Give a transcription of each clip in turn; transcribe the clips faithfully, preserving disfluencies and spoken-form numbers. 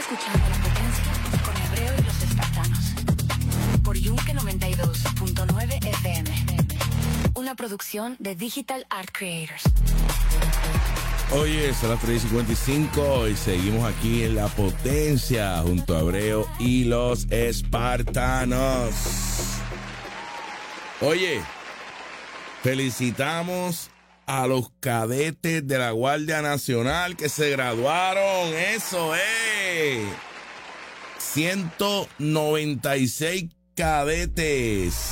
escuchando La Potencia con Hebreo y los Espartanos. Por Yunque noventa y dos punto nueve F M. Una producción de Digital Art Creators. Oye, son las tres y cincuenta y cinco y seguimos aquí en La Potencia junto a Hebreo y los Espartanos. Oye, felicitamos a los cadetes de la Guardia Nacional que se graduaron. ¡Eso es! ciento noventa y seis cadetes.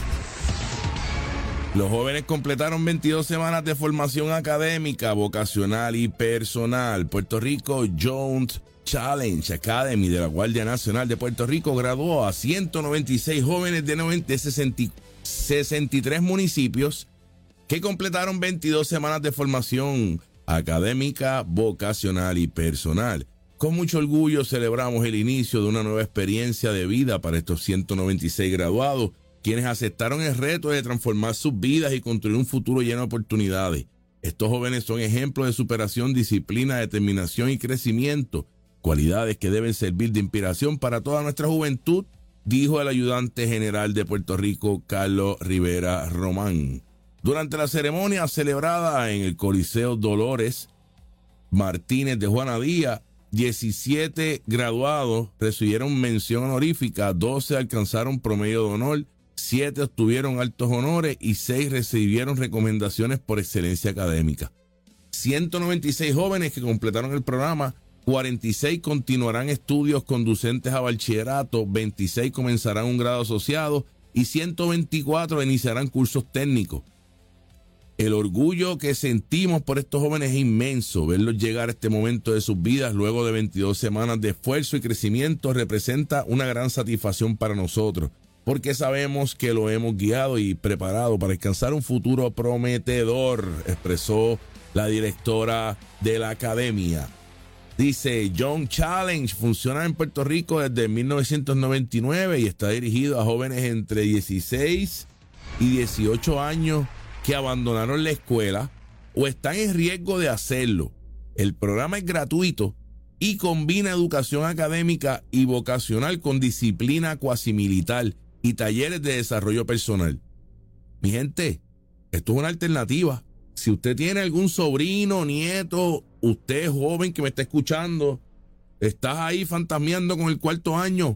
Los jóvenes completaron veintidós semanas de formación académica, vocacional y personal. Puerto Rico Jones Challenge Academy de la Guardia Nacional de Puerto Rico graduó a ciento noventa y seis jóvenes de, noventa, sesenta, sesenta y tres municipios que completaron veintidós semanas de formación académica, vocacional y personal. Con mucho orgullo celebramos el inicio de una nueva experiencia de vida para estos ciento noventa y seis graduados, quienes aceptaron el reto de transformar sus vidas y construir un futuro lleno de oportunidades. Estos jóvenes son ejemplos de superación, disciplina, determinación y crecimiento, cualidades que deben servir de inspiración para toda nuestra juventud, dijo el ayudante general de Puerto Rico, Carlos Rivera Román. Durante la ceremonia celebrada en el Coliseo Dolores Martínez de Juana Díaz, diecisiete graduados recibieron mención honorífica, doce alcanzaron promedio de honor, siete obtuvieron altos honores y seis recibieron recomendaciones por excelencia académica. ciento noventa y seis jóvenes que completaron el programa, cuarenta y seis continuarán estudios conducentes a bachillerato, veintiséis comenzarán un grado asociado y ciento veinticuatro iniciarán cursos técnicos. El orgullo que sentimos por estos jóvenes es inmenso. Verlos llegar a este momento de sus vidas luego de veintidós semanas de esfuerzo y crecimiento representa una gran satisfacción para nosotros, porque sabemos que lo hemos guiado y preparado para alcanzar un futuro prometedor, expresó la directora de la academia. Dice, John Challenge funciona en Puerto Rico desde mil novecientos noventa y nueve y está dirigido a jóvenes entre dieciséis y dieciocho años que abandonaron la escuela o están en riesgo de hacerlo. El programa es gratuito y combina educación académica y vocacional con disciplina cuasimilitar y talleres de desarrollo personal. Mi gente, esto es una alternativa. Si usted tiene algún sobrino, nieto, usted joven que me está escuchando, estás ahí fantasmeando con el cuarto año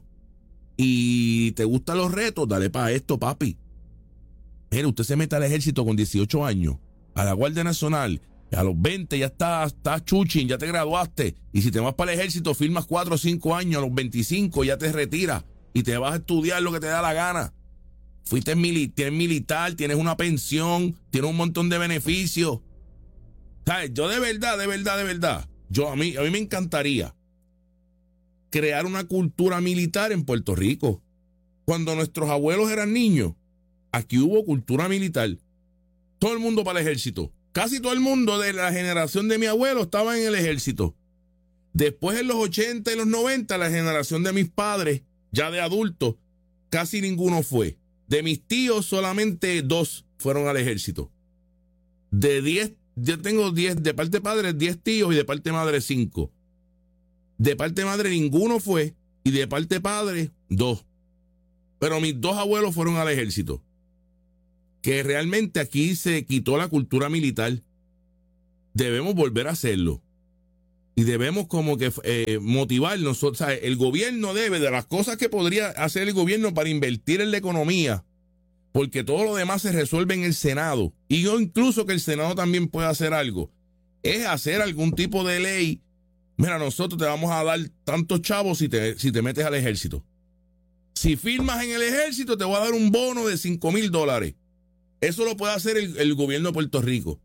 y te gustan los retos, dale para esto, papi. Mire, usted se mete al ejército con dieciocho años, a la Guardia Nacional, a los veinte ya estás, estás chuchín, ya te graduaste, y si te vas para el ejército firmas cuatro o cinco años, a los veinticinco ya te retiras y te vas a estudiar lo que te da la gana. Fuiste mili- tienes militar, tienes una pensión, tienes un montón de beneficios. ¿Sabes? Yo de verdad, de verdad, de verdad, yo a mí, a mí me encantaría crear una cultura militar en Puerto Rico. Cuando nuestros abuelos eran niños, aquí hubo cultura militar. Todo el mundo para el ejército. Casi todo el mundo de la generación de mi abuelo estaba en el ejército. Después en los ochenta y los noventa, la generación de mis padres, ya de adultos, casi ninguno fue. De mis tíos, solamente dos fueron al ejército. De diez, yo tengo diez, de parte de padre, diez tíos y de parte de madre, cinco. De parte de madre, ninguno fue y de parte de padre, dos. Pero mis dos abuelos fueron al ejército. Que realmente aquí se quitó la cultura militar. Debemos volver a hacerlo. Y debemos como que eh, motivarnos. O sea, el gobierno debe, de las cosas que podría hacer el gobierno para invertir en la economía, porque todo lo demás se resuelve en el Senado, y yo incluso que el Senado también pueda hacer algo, es hacer algún tipo de ley. Mira, nosotros te vamos a dar tantos chavos si te, si te metes al ejército. Si firmas en el ejército, te voy a dar un bono de cinco mil dólares. Eso lo puede hacer el, el gobierno de Puerto Rico.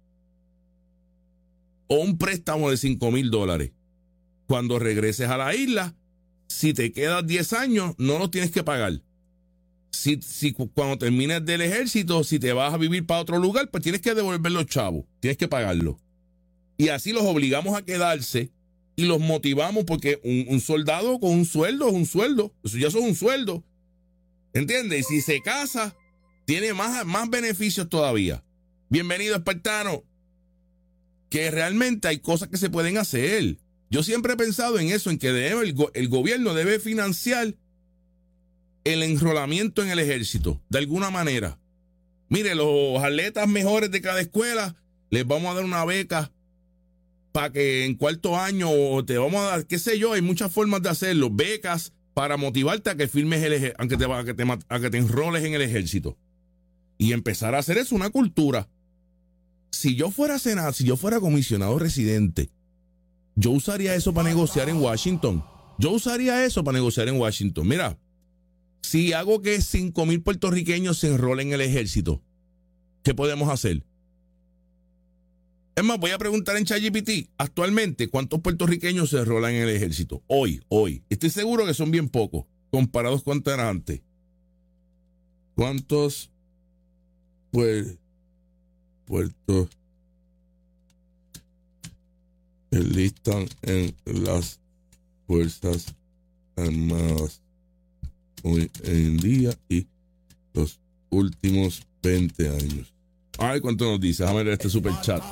O un préstamo de cinco mil dólares. Cuando regreses a la isla, si te quedas diez años, no los tienes que pagar. Si, si cuando termines del ejército, si te vas a vivir para otro lugar, pues tienes que devolver los chavos. Tienes que pagarlo. Y así los obligamos a quedarse y los motivamos, porque un, un soldado con un sueldo es un sueldo. Eso ya es un sueldo. ¿Entiendes? Y si se casa, tiene más, más beneficios todavía. Bienvenido, espartano. Que realmente hay cosas que se pueden hacer. Yo siempre he pensado en eso, en que debe, el, go- el gobierno debe financiar el enrolamiento en el ejército, de alguna manera. Mire, los atletas mejores de cada escuela, les vamos a dar una beca para que en cuarto año, o te vamos a dar, qué sé yo, hay muchas formas de hacerlo, becas para motivarte a que firmes el ejército, a que te, a que te, a que te enroles en el ejército. Y empezar a hacer eso una cultura. Si yo fuera senador, si yo fuera comisionado residente, yo usaría eso para negociar en Washington. Yo usaría eso para negociar en Washington. Mira, si hago que cinco mil puertorriqueños se enrolen en el ejército, ¿qué podemos hacer? Es más, voy a preguntar en ChatGPT, actualmente, ¿cuántos puertorriqueños se enrolan en el ejército? Hoy, hoy. Estoy seguro que son bien pocos, comparados con antes. ¿Cuántos pues, puertos enlistan en las Fuerzas Armadas hoy en día y los últimos veinte años? Ay, ¿cuánto nos dice? Déjame ver este super chat.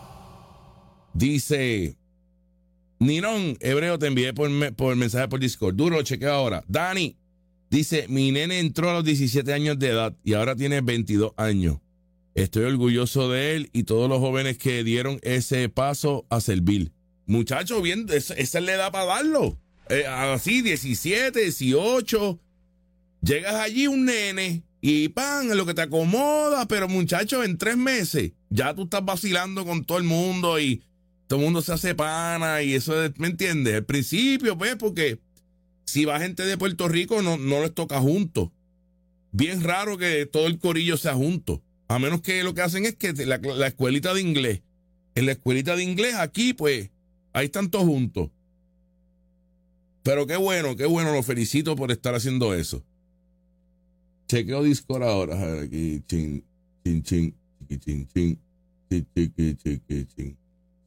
Dice Ninón, Hebreo, te envié por, me, por mensaje por Discord. Duro, chequea ahora. Dani dice, mi nene entró a los diecisiete años de edad y ahora tiene veintidós años. Estoy orgulloso de él y todos los jóvenes que dieron ese paso a servir. Muchachos, bien, esa, esa es la edad para darlo. Eh, así, diecisiete, dieciocho. Llegas allí un nene y pan, en lo que te acomoda, pero muchachos, en tres meses ya tú estás vacilando con todo el mundo y todo el mundo se hace pana y eso, ¿me entiendes? Al principio, pues, porque si va gente de Puerto Rico, no, no les toca juntos. Bien raro que todo el corillo sea junto. A menos que lo que hacen es que la, la escuelita de inglés, en la escuelita de inglés aquí, pues, ahí están todos juntos. Pero qué bueno, qué bueno, los felicito por estar haciendo eso. Chequeo Discord ahora, a ver aquí, chin, chin, chin, chin, chin, chin, chin, chin, chin, chin.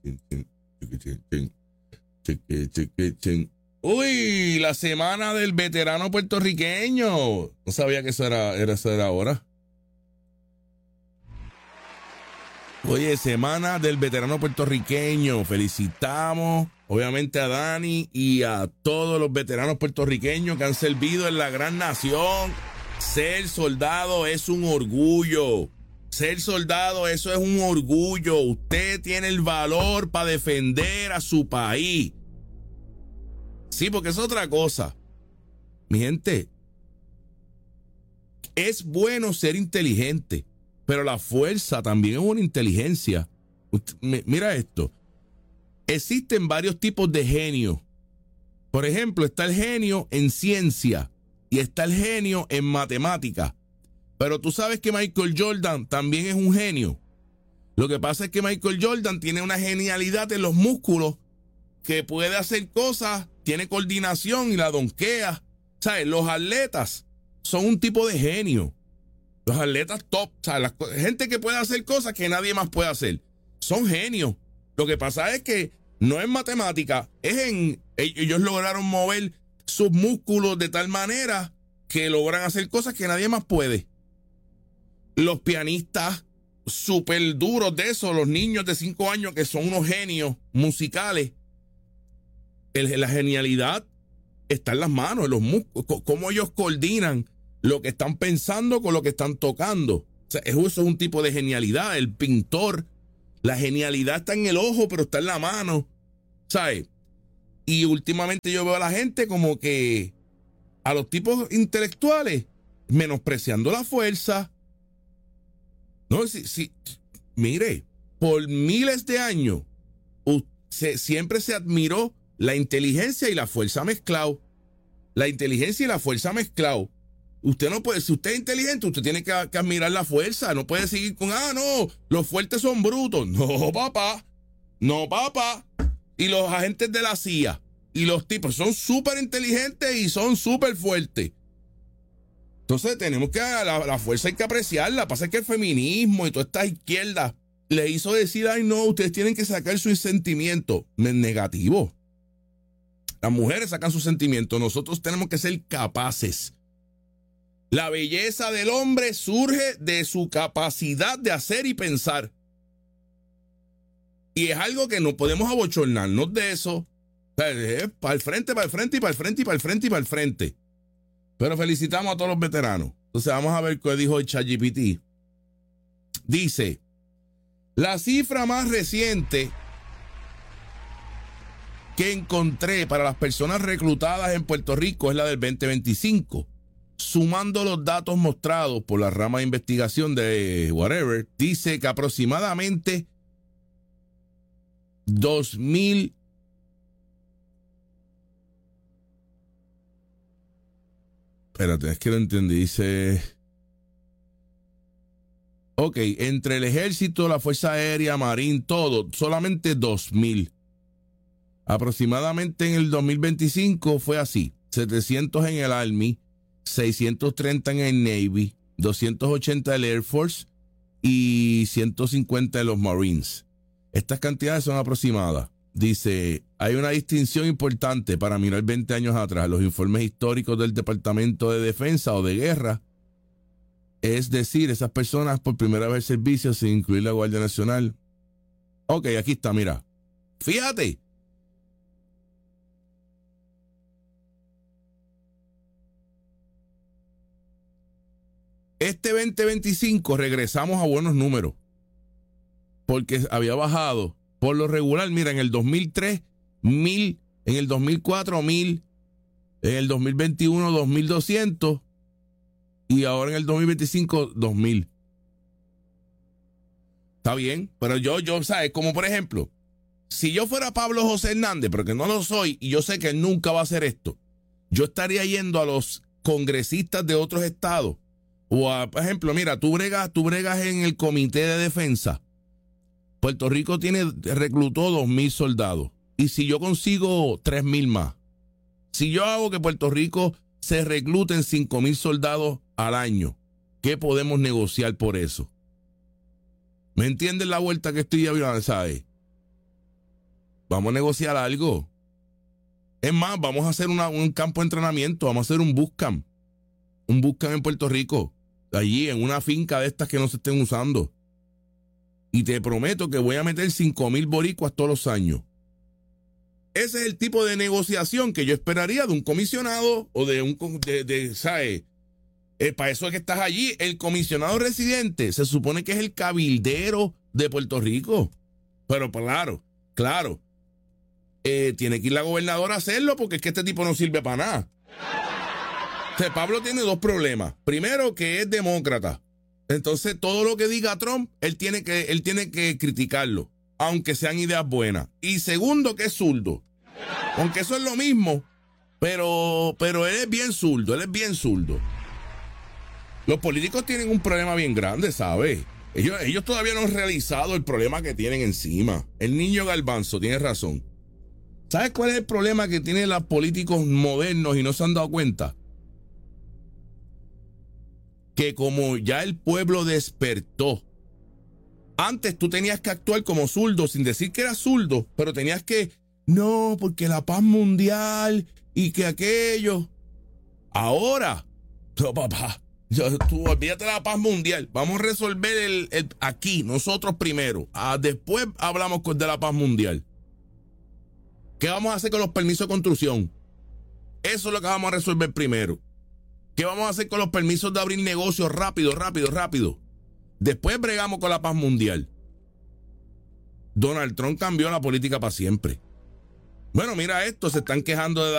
Cheque, cheque, cheque. Uy, la semana del veterano puertorriqueño. No sabía que eso era, era, eso era ahora. Oye, semana del veterano puertorriqueño. Felicitamos, obviamente, a Dani y a todos los veteranos puertorriqueños que han servido en la gran nación. Ser soldado es un orgullo. Ser soldado, eso es un orgullo. Usted tiene el valor para defender a su país. Sí, porque es otra cosa. Mi gente, es bueno ser inteligente, pero la fuerza también es una inteligencia. Usted, mira esto. Existen varios tipos de genio. Por ejemplo, está el genio en ciencia y está el genio en matemática. Pero tú sabes que Michael Jordan también es un genio. Lo que pasa es que Michael Jordan tiene una genialidad en los músculos, que puede hacer cosas, tiene coordinación y la donquea. ¿Sabes? Los atletas son un tipo de genio. Los atletas top, ¿sabes? La gente que puede hacer cosas que nadie más puede hacer. Son genios. Lo que pasa es que no es matemática, es en... Ellos lograron mover sus músculos de tal manera que logran hacer cosas que nadie más puede. Los pianistas súper duros de eso, los niños de cinco años que son unos genios musicales, el, la genialidad está en las manos, en los músculos, cómo ellos coordinan lo que están pensando con lo que están tocando. O sea, eso es un tipo de genialidad. El pintor, la genialidad está en el ojo, pero está en la mano, ¿sabes? Y últimamente yo veo a la gente como que a los tipos intelectuales menospreciando la fuerza. No, si, si, mire, por miles de años se, siempre se admiró la inteligencia y la fuerza mezclado. La inteligencia y la fuerza mezclado. Usted no puede, si usted es inteligente, usted tiene que, que admirar la fuerza. No puede seguir con, ah, no, los fuertes son brutos. No, papá. No, papá. Y los agentes de la C I A y los tipos son súper inteligentes y son súper fuertes. Entonces tenemos que, la, la fuerza hay que apreciarla. Pasa que el feminismo y toda esta izquierda le hizo decir, ay no, ustedes tienen que sacar sus sentimientos. Negativo. Las mujeres sacan sus sentimientos. Nosotros tenemos que ser capaces. La belleza del hombre surge de su capacidad de hacer y pensar. Y es algo que no podemos abochornarnos de eso. Para el frente, para el frente y para el frente y para el frente y para el frente. Pero felicitamos a todos los veteranos. Entonces vamos a ver qué dijo el ChatGPT. Dice, la cifra más reciente que encontré para las personas reclutadas en Puerto Rico es la del veinte veinticinco. Sumando los datos mostrados por la rama de investigación de whatever, dice que aproximadamente dos mil Espérate, es que lo entendí. Dice, ok, entre el ejército, la fuerza aérea, marín, todo, solamente dos mil. Aproximadamente en el dos mil veinticinco fue así: setecientos en el Army, seiscientos treinta en el Navy, doscientos ochenta en el Air Force y ciento cincuenta en los Marines. Estas cantidades son aproximadas. Dice, hay una distinción importante para mirar veinte años atrás. Los informes históricos del Departamento de Defensa o de Guerra, es decir, esas personas por primera vez servicio sin incluir la Guardia Nacional. Ok, aquí está, mira. Fíjate. Este veinte veinticinco regresamos a buenos números, porque había bajado. Por lo regular, mira, en el dos mil tres, mil, en el dos mil cuatro, mil, en el dos mil veintiuno, dos mil doscientos y ahora en el dos mil veinticinco, dos mil. Está bien, pero yo, yo, ¿sabes? Como por ejemplo, si yo fuera Pablo José Hernández, pero que no lo soy y yo sé que él nunca va a hacer esto, yo estaría yendo a los congresistas de otros estados o a, por ejemplo, mira, tú bregas, tú bregas en el Comité de Defensa. Puerto Rico tiene, reclutó dos mil soldados. Y si yo consigo tres mil más, si yo hago que Puerto Rico se recluten cinco mil soldados al año, ¿qué podemos negociar por eso? ¿Me entienden la vuelta que estoy dando, sabes? Vamos a negociar algo. Es más, vamos a hacer una, un campo de entrenamiento, vamos a hacer un bootcamp. Un bootcamp en Puerto Rico, allí en una finca de estas que no se estén usando. Y te prometo que voy a meter cinco mil boricuas todos los años. Ese es el tipo de negociación que yo esperaría de un comisionado o de un, de, de ¿sabes? Eh, para eso es que estás allí. El comisionado residente se supone que es el cabildero de Puerto Rico. Pero claro, claro, eh, tiene que ir la gobernadora a hacerlo porque es que este tipo no sirve para nada. O sea, Pablo tiene dos problemas. Primero, que es demócrata. Entonces, todo lo que diga Trump, él tiene que, él tiene que criticarlo, aunque sean ideas buenas. Y segundo, que es zurdo. Aunque eso es lo mismo, pero, pero él es bien zurdo, él es bien zurdo. Los políticos tienen un problema bien grande, ¿sabes? Ellos, ellos todavía no han realizado el problema que tienen encima. El niño Garbanzo tiene razón. ¿Sabes cuál es el problema que tienen los políticos modernos y no se han dado cuenta? Que como ya el pueblo despertó, antes tú tenías que actuar como zurdo sin decir que eras zurdo, pero tenías que, no, porque la paz mundial y que aquello. Ahora, no, papá, yo, tú olvídate de la paz mundial, vamos a resolver el, el aquí, nosotros primero, ah, después hablamos de la paz mundial. ¿Qué vamos a hacer con los permisos de construcción? Eso es lo que vamos a resolver primero. ¿Qué vamos a hacer con los permisos de abrir negocios rápido, rápido, rápido? Después bregamos con la paz mundial. Donald Trump cambió la política para siempre. Bueno, mira esto, se están quejando de